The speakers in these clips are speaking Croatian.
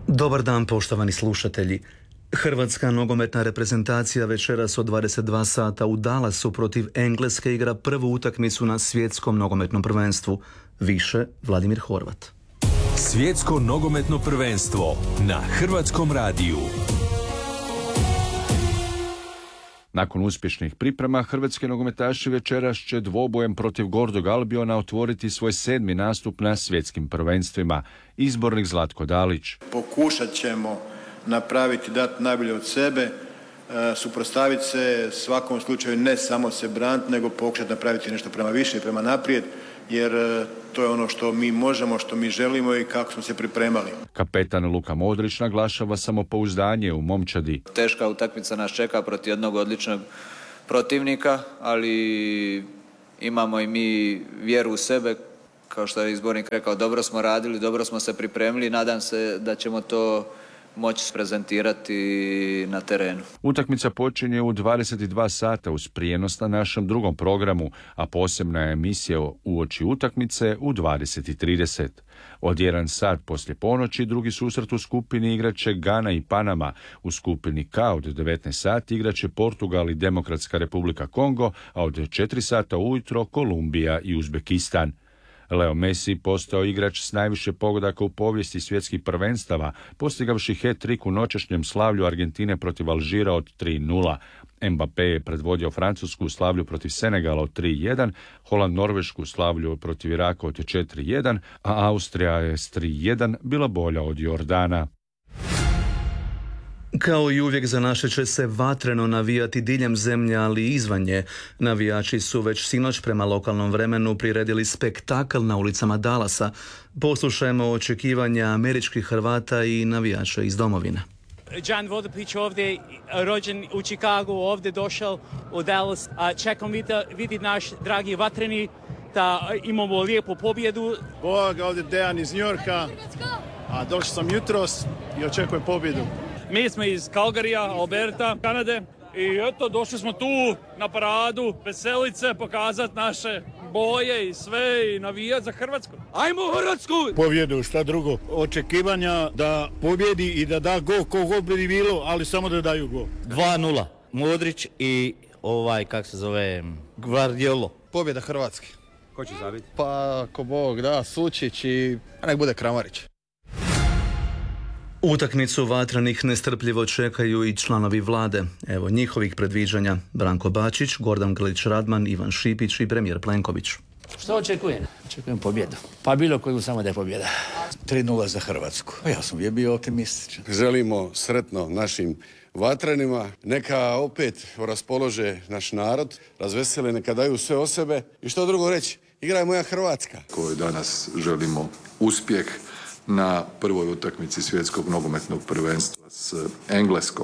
Dobar dan, poštovani slušatelji. Hrvatska nogometna reprezentacija večeras od 22 sata u Dallasu protiv Engleske igra prvu utakmicu na svjetskom nogometnom prvenstvu. Više Vladimir Horvat. Svjetsko nogometno prvenstvo na Hrvatskom radiju. Nakon uspješnih priprema, hrvatski nogometaši večeras će dvobojem protiv Gordog Albiona otvoriti svoj 7. nastup na svjetskim prvenstvima. Izbornik Zlatko Dalić. Pokušat ćemo napraviti, dati najbolje od sebe, suprotstaviti se svakom slučaju, ne samo se braniti, nego pokušati napraviti nešto prema više i prema naprijed, jer to je ono što mi možemo, što mi želimo i kako smo se pripremali. Kapetan Luka Modrić naglašava samopouzdanje u momčadi. Teška utakmica nas čeka protiv jednog odličnog protivnika, ali imamo i mi vjeru u sebe. Kao što je izbornik rekao, dobro smo radili, dobro smo se pripremili i nadam se da ćemo to moći prezentirati na terenu. Utakmica počinje u 22 sata uz prijenos na našem drugom programu, a posebna je emisija uoči utakmice u 20:30. Od 1 sat poslije ponoći drugi susret u skupini igraće Gana i Panama. U skupini K od 19 sati igraće Portugal i Demokratska Republika Kongo, a od 4 sata ujutro Kolumbija i Uzbekistan. Leo Messi postao igrač s najviše pogodaka u povijesti svjetskih prvenstava, postigavši hat-trick u noćašnjem slavlju Argentine protiv Alžira od 3:0. Mbappé je predvodio Francusku u slavlju protiv Senegala od 3:1, Holand Norvešku u slavlju protiv Iraka od 4:1, a Austrija je s 3:1 bila bolja od Jordana. Kao i uvijek za naše će se vatreno navijati diljem zemlje, ali i izvan nje. Navijači su već sinoć prema lokalnom vremenu priredili spektakl na ulicama Dallasa. Poslušajmo očekivanja američkih Hrvata i navijača iz domovine. Jan Vodopić ovdje, rođen u Chicagu, ovdje došao u Dallas. Čekam vidjeti naš dragi vatreni da imamo lijepu pobjedu. Bog, ovdje Dejan iz New Yorka, a došao sam jutros i očekujem pobjedu. Mi smo iz Calgaryja, Alberta, Kanade i eto, došli smo tu na paradu, veselit se, pokazati naše boje i sve i navijati za Hrvatsku. Ajmo u Hrvatsku! Pobjedu, šta drugo. Očekivanja da pobjedi i da da go, kogo bi bilo, ali samo da daju go. 2:0. Modrić i Gvardiolo. Pobjeda Hrvatske. Ko će zabiti? Pa, ko Bog da, Sučić i nek bude Kramarić. Utakmicu vatrenih nestrpljivo čekaju i članovi vlade. Evo njihovih predviđanja: Branko Bačić, Gordan Grlić Radman, Ivan Šipić i premijer Plenković. Što očekujem? Očekujem pobjedu. Pa bilo koju, samo da je pobjeda. 3:0 za Hrvatsku. Ja sam uvijek bio optimističan. Želimo sretno našim vatrenima. Neka opet raspolože naš narod, razvesele, neka daju sve o sebe. I što drugo reći? Igra je moja Hrvatska. Kojoj danas želimo uspjeh na prvoj utakmici svjetskog nogometnog prvenstva s Engleskom.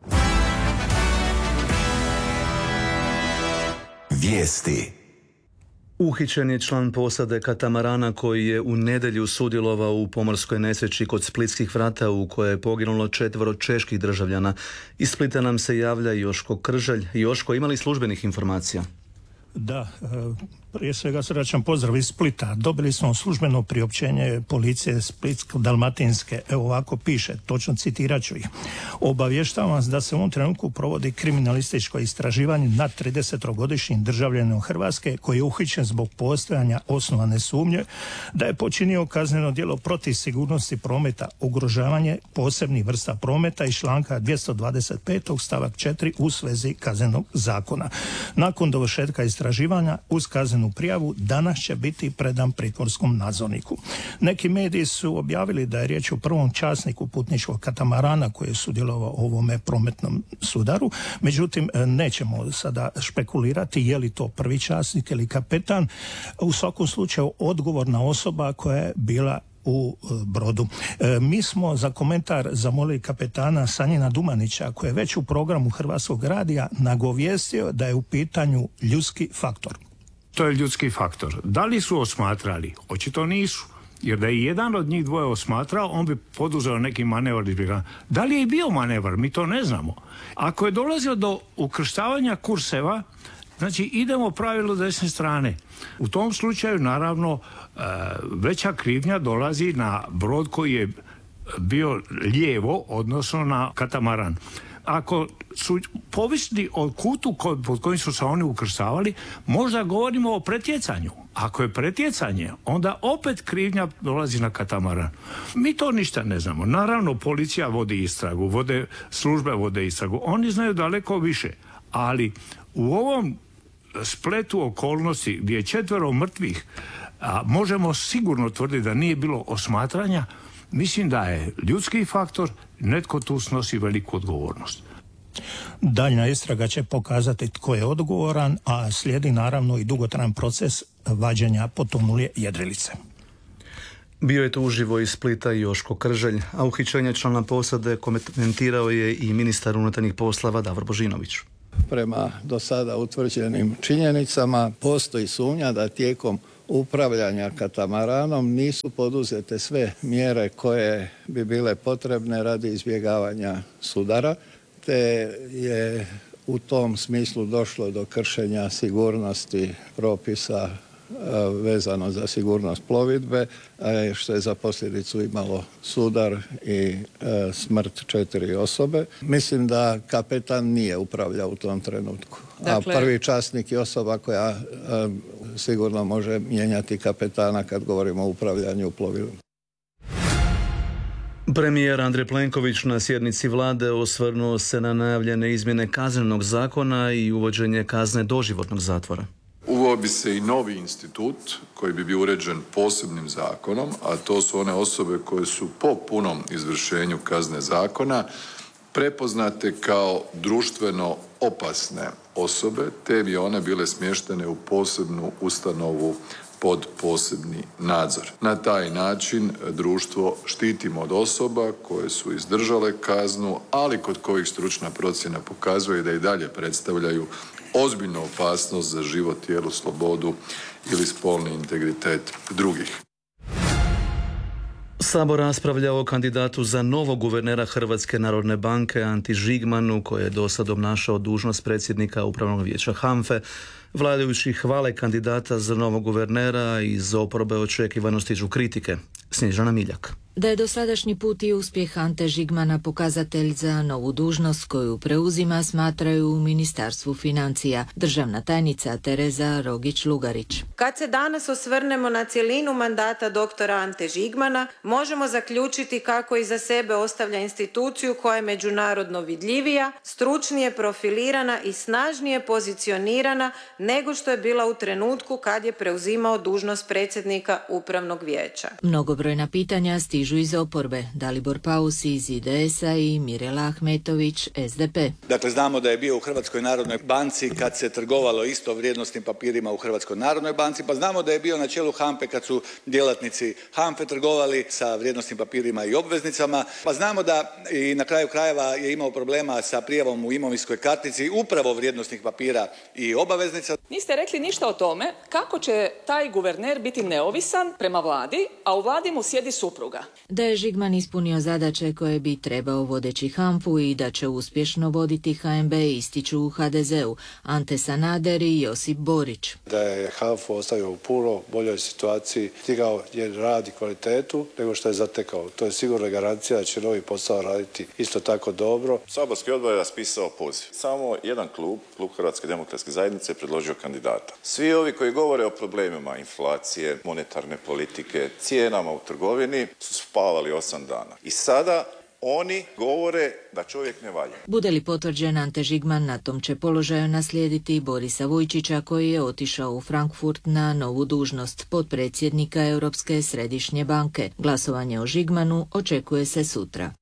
Vijesti. Uhićen je član posade katamarana koji je u nedjelju sudjelovao u pomorskoj nesreći kod Splitskih vrata u kojoj je poginulo 4 čeških državljana. Iz Splita nam se javlja Joško Krželj. Joško, ima li službenih informacija? Da, prije svega srdačan pozdrav iz Splita. Dobili smo službeno priopćenje policije Splitsko-dalmatinske. Evo ovako piše, točno citirat ću ih. Obavještavam vas da se u ovom trenutku provodi kriminalističko istraživanje nad 30-godišnjim državljanom Hrvatske koji je uhićen zbog postojanja osnovane sumnje da je počinio kazneno djelo protiv sigurnosti prometa, ugrožavanje posebnih vrsta prometa iz članka 225. stavak 4 u svezi kaznenog zakona. Nakon dovršetka istraživanja uz kaznenu prijavu danas će biti predan pritvorskom nadzorniku. Neki mediji su objavili da je riječ o prvom časniku putničkog katamarana koji je sudjelovao u ovome prometnom sudaru. Međutim, nećemo sada špekulirati je li to prvi časnik ili kapetan. U svakom slučaju odgovorna osoba koja je bila u brodu. Mi smo za komentar zamolili kapetana Sanjina Dumanića koji je već u programu Hrvatskog radija nagovijestio da je u pitanju ljudski faktor. To je ljudski faktor. Da li su osmatrali? Očito nisu. Jer da je jedan od njih dvoje osmatrao, on bi poduzeo neki manevar. Da li je i bio manevar? Mi to ne znamo. Ako je dolazio do ukrštavanja kurseva, znači idemo pravilu desne strane. U tom slučaju, naravno, veća krivnja dolazi na brod koji je bio lijevo, odnosno na katamaran. Ako su povisni od kutu pod kojim su se oni ukrcavali, možda govorimo o pretjecanju. Ako je pretjecanje, onda opet krivnja dolazi na katamaran. Mi to ništa ne znamo. Naravno, policija vodi istragu, službe vode istragu. Oni znaju daleko više. Ali u ovom spletu okolnosti gdje je 4 mrtvih, a možemo sigurno tvrditi da nije bilo osmatranja, mislim da je ljudski faktor, netko tu snosi veliku odgovornost. Daljnja istraga će pokazati tko je odgovoran, a slijedi naravno i dugotrajan proces vađenja potonule jedrilice. Bio je to uživo iz Splita i Joško Krželj, a uhićenje člana posade komentirao je i ministar unutarnjih poslova Davor Božinović. Prema do sada utvrđenim činjenicama postoji sumnja da tijekom upravljanja katamaranom nisu poduzete sve mjere koje bi bile potrebne radi izbjegavanja sudara, te je u tom smislu došlo do kršenja sigurnosti propisa vezano za sigurnost plovidbe, što je za posljedicu imalo sudar i smrt 4 osobe. Mislim da kapetan nije upravljao u tom trenutku. Dakle, a prvi časnik je osoba koja sigurno može mijenjati kapetana kad govorimo o upravljanju plovilom. Premijer Andrej Plenković na sjednici vlade osvrnuo se na najavljene izmjene kaznenog zakona i uvođenje kazne doživotnog zatvora. Uveo bi se i novi institut koji bi bio uređen posebnim zakonom, a to su one osobe koje su po punom izvršenju kazne zakona prepoznate kao društveno opasne osobe, te bi one bile smještene u posebnu ustanovu pod posebni nadzor. Na taj način društvo štitimo od osoba koje su izdržale kaznu, ali kod kojih stručna procjena pokazuje da i dalje predstavljaju ozbiljnu opasnost za život, tijelu, slobodu ili spolni integritet drugih. Sabor raspravlja o kandidatu za novog guvernera Hrvatske narodne banke Anti Žigmanu, koji je dosad obnašao dužnost predsjednika Upravnog vijeća HANFA-e. Vladajući hvale kandidata za novog guvernera i iz oporbe očekivano stižu kritike. Snježana Miljak. Da je dosadašnji put i uspjeh Ante Žigmana pokazatelj za novu dužnost koju preuzima, smatraju u Ministarstvu financija. Državna tajnica Tereza Rogić-Lugarić. Kad se danas osvrnemo na cjelinu mandata doktora Ante Žigmana, možemo zaključiti kako iza sebe ostavlja instituciju koja je međunarodno vidljivija, stručnije profilirana i snažnije pozicionirana nego što je bila u trenutku kad je preuzimao dužnost predsjednika Upravnog vijeća. Mnogobrojna pitanja stižu iz oporbe. Dalibor Paus iz IDS-a i Mirela Ahmetović, SDP. Dakle, znamo da je bio u Hrvatskoj narodnoj banci kad se trgovalo isto vrijednosnim papirima u Hrvatskoj narodnoj banci, pa znamo da je bio na čelu HANFA-e kad su djelatnici HANFA-e trgovali sa vrijednosnim papirima i obveznicama, pa znamo da i na kraju krajeva je imao problema sa prijavom u imovinskoj kartici upravo vrijednosnih papira i obaveznica. Niste rekli ništa o tome kako će taj guverner biti neovisan prema vladi, a u vladi mu sjedi supruga. Da je Žigman ispunio zadaće koje bi trebao vodeći HANFA-u i da će uspješno voditi HNB, ističu u HDZ-u Ante Sanader i Josip Borić. Da je HANFA ostavio u puno boljoj situaciji, stigao je rad i kvalitetu nego što je zatekao. To je sigurna garancija da će novi posao raditi isto tako dobro. Saborski odbor je raspisao poziv. Samo jedan klub Hrvatske demokratske zajednice, predložio kandidata. Svi ovi koji govore o problemima inflacije, monetarne politike, cijenama u trgovini su spavali 8 dana. I sada oni govore da čovjek ne valja. Bude li potvrđen, Ante Žigman na tom će položaju naslijediti Borisa Vujčića, koji je otišao u Frankfurt na novu dužnost potpredsjednika Europske središnje banke. Glasovanje o Žigmanu očekuje se sutra.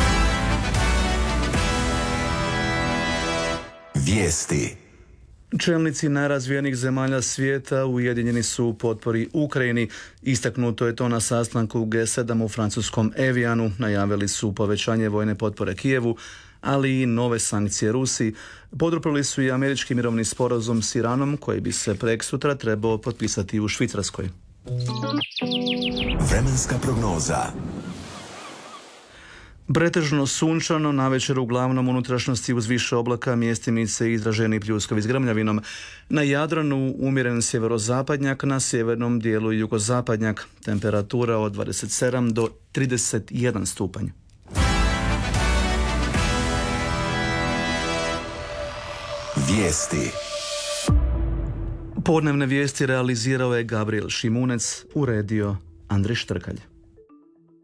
Vijesti. Čelnici najrazvijenijih zemalja svijeta ujedinjeni su u potpori Ukrajini. Istaknuto je to na sastanku G7 u francuskom Evianu. Najavili su povećanje vojne potpore Kijevu, ali i nove sankcije Rusiji. Poduprli su i američki mirovni sporazum s Iranom, koji bi se preksutra trebao potpisati u Švicarskoj. Vremenska prognoza. Pretežno sunčano, navečer uglavnom unutrašnjosti uz više oblaka, mjestimice i izraženi pljuskovi s grmljavinom. Na Jadranu umjeren sjeverozapadnjak, na sjevernom dijelu jugozapadnjak. Temperatura od 27 do 31 stupanj. Vijesti. Podnevne vijesti realizirao je Gabriel Šimunec, uredio Andrej Štrkalj.